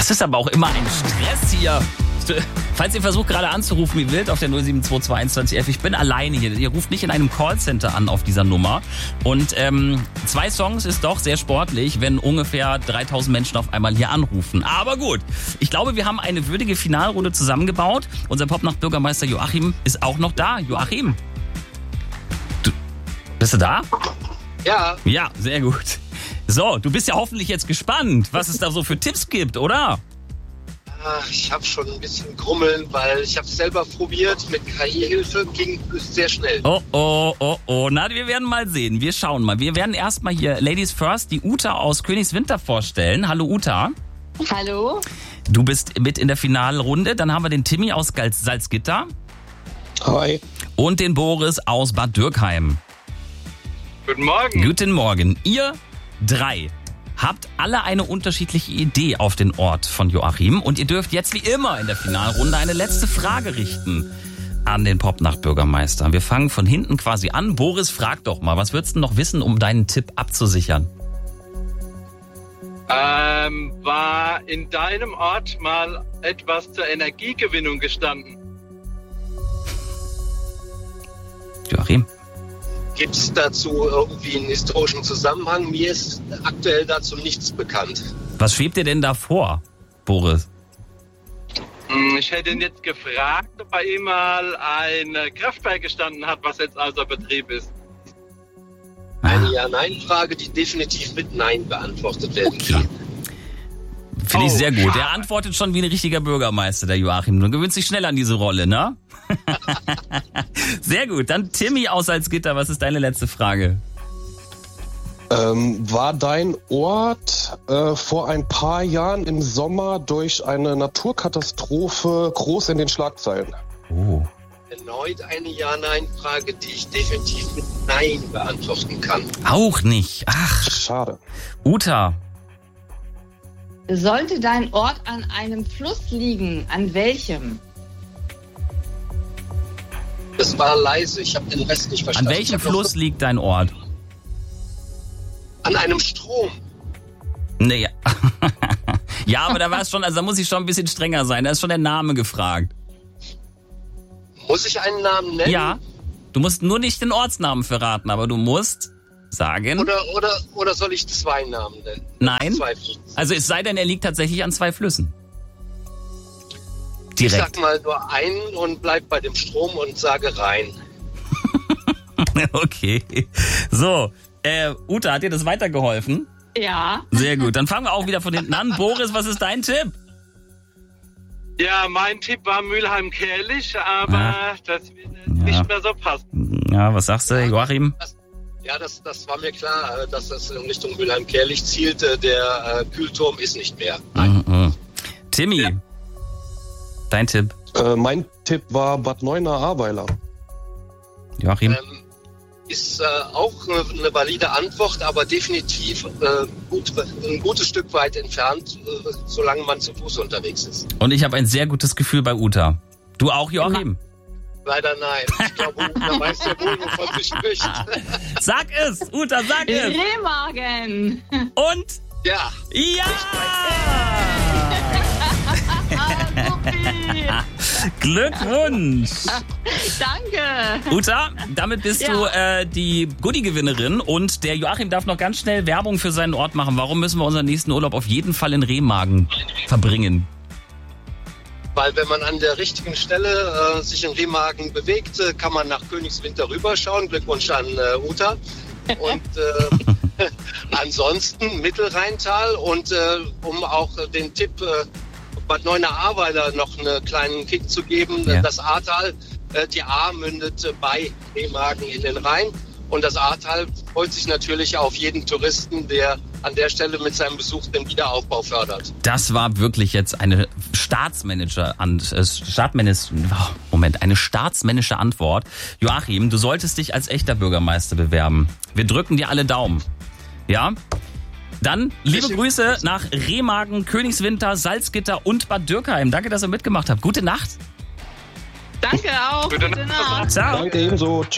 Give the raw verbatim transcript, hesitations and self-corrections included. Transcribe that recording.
Das ist aber auch immer ein Stress hier. Falls ihr versucht gerade anzurufen wie wild auf der null sieben zwei zwei einundzwanzig elf, ich bin alleine hier. Ihr ruft nicht in einem Callcenter an auf dieser Nummer. Und ähm, zwei Songs ist doch sehr sportlich, wenn ungefähr dreitausend Menschen auf einmal hier anrufen. Aber gut, ich glaube, wir haben eine würdige Finalrunde zusammengebaut. Unser Popnacht-Bürgermeister Joachim ist auch noch da. Joachim, du, bist du da? Ja. Ja, sehr gut. So, du bist ja hoffentlich jetzt gespannt, was es da so für Tipps gibt, oder? Ich habe schon ein bisschen Grummeln, weil ich habe es selber probiert. Mit K I-Hilfe ging es sehr schnell. Oh, oh, oh, oh. Na, wir werden mal sehen. Wir schauen mal. Wir werden erstmal hier Ladies First die Uta aus Königswinter vorstellen. Hallo Uta. Hallo. Du bist mit in der Finalrunde. Dann haben wir den Timmy aus Salzgitter. Hi. Und den Boris aus Bad Dürkheim. Guten Morgen. Guten Morgen. Ihr drei habt alle eine unterschiedliche Idee auf den Ort von Joachim und ihr dürft jetzt wie immer in der Finalrunde eine letzte Frage richten an den Popnacht-Bürgermeister. Wir fangen von hinten quasi an. Boris, frag doch mal, was würdest du noch wissen, um deinen Tipp abzusichern? Ähm, war in deinem Ort mal etwas zur Energiegewinnung gestanden? Joachim? Gibt es dazu irgendwie einen historischen Zusammenhang? Mir ist aktuell dazu nichts bekannt. Was schwebt dir denn da vor, Boris? Ich hätte ihn jetzt gefragt, ob bei ihm mal ein Kraftwerk gestanden hat, was jetzt außer Betrieb ist. Eine Ja-Nein-Frage, die definitiv mit Nein beantwortet werden Okay. kann. Finde ich Oh, sehr gut. schade. Er antwortet schon wie ein richtiger Bürgermeister, der Joachim. Du gewöhnst dich schnell an diese Rolle, ne? Sehr gut. Dann Timmy aus Salzgitter. Was ist deine letzte Frage? Ähm, war dein Ort äh, vor ein paar Jahren im Sommer durch eine Naturkatastrophe groß in den Schlagzeilen? Oh. Erneut eine Ja-Nein-Frage, die ich definitiv mit Nein beantworten kann. Auch nicht. Ach, Schade. Uta. Sollte dein Ort an einem Fluss liegen, an welchem? Das war leise, ich habe den Rest nicht An verstanden. Ich welchem hab noch- Fluss liegt dein Ort? An einem Strom. Nee. Ja, aber da war es schon, also da muss ich schon ein bisschen strenger sein. Da ist schon der Name gefragt. Muss ich einen Namen nennen? Ja. Du musst nur nicht den Ortsnamen verraten, aber du musst sagen. Oder, oder, oder soll ich zwei Namen nennen? Nein. Zwei. Also es sei denn, er liegt tatsächlich an zwei Flüssen. Ich Direkt. sag mal nur einen und bleib bei dem Strom und sage Rhein. Okay. So, äh, Uta, hat dir das weitergeholfen? Ja. Sehr gut. Dann fangen wir auch wieder von hinten an. Boris, was ist dein Tipp? Ja, mein Tipp war Mülheim-Kärlich, aber Ja. das wird Ja. nicht mehr so passen. Ja, was sagst du, Joachim? Das, ja, das, das war mir klar, äh, dass das in Richtung Mülheim-Kärlich zielte. Der äh, Kühlturm ist nicht mehr. Mhm. Timmy, Ja. dein Tipp. Äh, mein Tipp war Bad Neuenahr-Ahrweiler. Joachim? Ähm, ist äh, auch eine, eine valide Antwort, aber definitiv äh, gut, ein gutes Stück weit entfernt, äh, solange man zu Fuß unterwegs ist. Und ich habe ein sehr gutes Gefühl bei Uta. Du auch, Joachim? Leider nein. Ich glaube, Uta weiß ja wohl, wovon sie spricht. Sag es, Uta, sag es. Remagen. Und Ja, ja! Ah, supi. Glückwunsch! Danke. Uta, damit bist Ja. du äh, die Goodie-Gewinnerin und der Joachim darf noch ganz schnell Werbung für seinen Ort machen. Warum müssen wir unseren nächsten Urlaub auf jeden Fall in Remagen verbringen? weil wenn man an der richtigen Stelle äh, sich in Remagen bewegt, äh, kann man nach Königswinter rüberschauen. Glückwunsch an äh, Uta. Und äh, ansonsten Mittelrheintal und äh, um auch den Tipp äh, Bad Neuenahr-Ahrweiler noch einen kleinen Kick zu geben, Ja. das Ahrtal, äh, die Ahr mündet äh, bei Remagen in den Rhein. Und das Ahrtal freut sich natürlich auf jeden Touristen, der an der Stelle mit seinem Besuch den Wiederaufbau fördert. Das war wirklich jetzt eine Staatsmanager an äh, Staatsmännisch, oh, Moment, eine staatsmännische Antwort. Joachim, du solltest dich als echter Bürgermeister bewerben. Wir drücken dir alle Daumen. Ja? Dann liebe Grüße nach Remagen, Königswinter, Salzgitter und Bad Dürkheim. Danke, dass ihr mitgemacht habt. Gute Nacht. Danke auch. Gute Gute Nacht. Nacht. Ciao. Danke ebenso.